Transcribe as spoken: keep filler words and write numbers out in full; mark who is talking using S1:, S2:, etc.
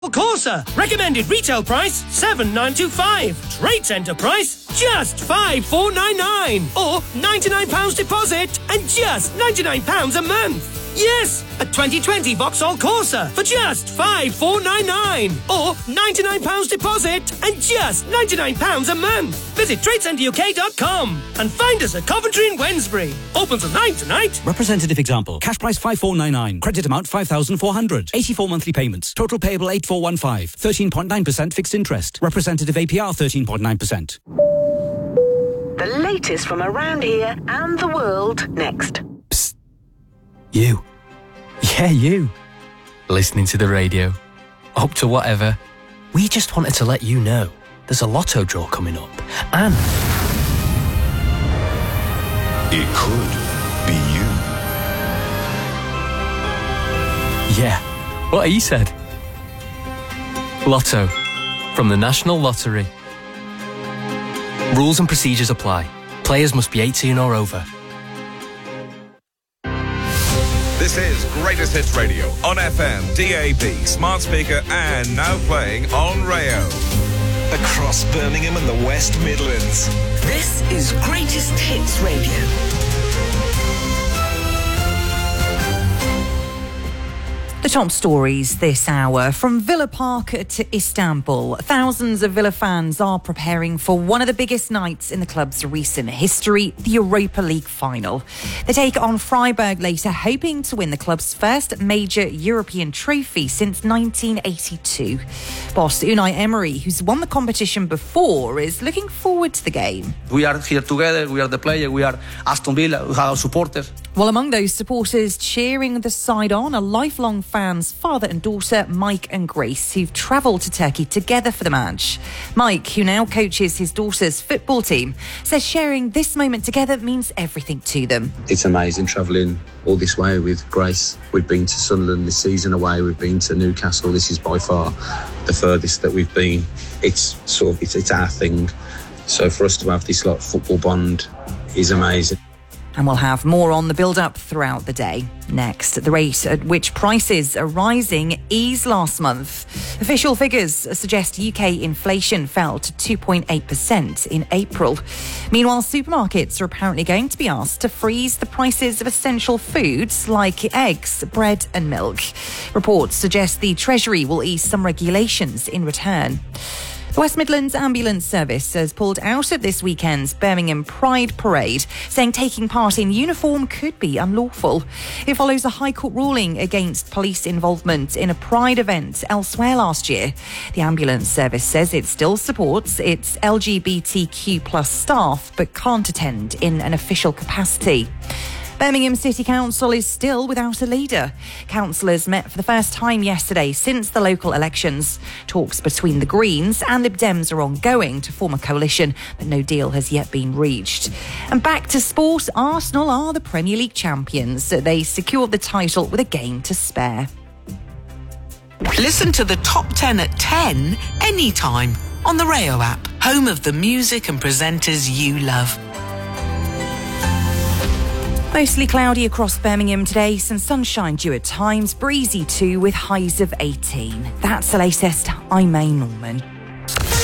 S1: Corsa. Recommended retail price seven thousand nine hundred twenty-five. Trade centre price just five thousand four hundred ninety-nine. Or ninety-nine pounds deposit and just ninety-nine pounds a month. Yes, a twenty twenty Vauxhall Corsa for just five thousand four hundred ninety-nine. Or ninety-nine pounds deposit and just ninety-nine pounds a month. Visit trade centre U K dot com and find us at Coventry and Wednesbury. Open till nine tonight.
S2: Representative example. Cash price five thousand four hundred ninety-nine. Credit amount five thousand four hundred. eighty-four monthly payments. Total payable eight thousand four hundred fifteen. thirteen point nine percent fixed interest. Representative A P R thirteen point nine percent.
S3: The latest from around here and the world next.
S4: Psst. You. Yeah, you. Listening to the radio. Up to whatever. We just wanted to let you know there's a lotto draw coming up. And
S5: it could be you.
S4: Yeah, what he said. Lotto. From the National Lottery. Rules and procedures apply. Players must be eighteen or over.
S5: This is Greatest Hits Radio on F M, D A B, smart speaker, and now playing on Rayo.
S6: Across Birmingham and the West Midlands.
S3: This is Greatest Hits Radio.
S7: The top stories this hour. From Villa Park to Istanbul, thousands of Villa fans are preparing for one of the biggest nights in the club's recent history, the Europa League final. They take on Freiburg later, hoping to win the club's first major European trophy since nineteen eighty-two. Boss Unai Emery, who's won the competition before, is looking forward to the game.
S8: We are here together, we are the players, we are Aston Villa, we have our supporters.
S7: Well, among those supporters cheering the side on are lifelong fans, father and daughter, Mike and Grace, who've travelled to Turkey together for the match. Mike, who now coaches his daughter's football team, says sharing this moment together means everything to them.
S9: It's amazing travelling all this way with Grace. We've been to Sunderland this season away, we've been to Newcastle. This is by far the furthest that we've been. It's sort of, it's, it's our thing. So for us to have this like football bond is amazing.
S7: And we'll have more on the build-up throughout the day. Next, the rate at which prices are rising eased last month. Official figures suggest U K inflation fell to two point eight percent in April. Meanwhile, supermarkets are apparently going to be asked to freeze the prices of essential foods like eggs, bread and milk. Reports suggest the Treasury will ease some regulations in return. The West Midlands Ambulance Service has pulled out of this weekend's Birmingham Pride Parade, saying taking part in uniform could be unlawful. It follows a High Court ruling against police involvement in a Pride event elsewhere last year. The Ambulance Service says it still supports its L G B T Q plus staff, but can't attend in an official capacity. Birmingham City Council is still without a leader. Councillors met for the first time yesterday since the local elections. Talks between the Greens and Lib Dems are ongoing to form a coalition, but no deal has yet been reached. And back to sport, Arsenal are the Premier League champions. They secured the title with a game to spare.
S3: Listen to the top ten at ten anytime on the Rayo app, home of the music and presenters you love.
S7: Mostly cloudy across Birmingham today, some sunshine due at times, breezy too with highs of eighteen. That's the latest. I'm May Norman.